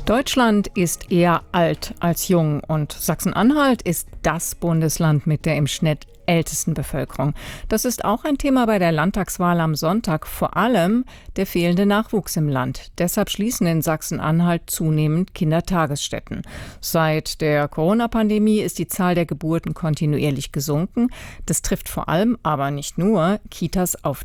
Deutschland ist eher alt als jung und Sachsen-Anhalt ist das Bundesland mit der im Schnitt ältesten Bevölkerung. Das ist auch ein Thema bei der Landtagswahl am Sonntag, vor allem der fehlende Nachwuchs im Land. Deshalb schließen in Sachsen-Anhalt zunehmend Kindertagesstätten. Seit der Corona-Pandemie ist die Zahl der Geburten kontinuierlich gesunken. Das trifft vor allem, aber nicht nur, Kitas auf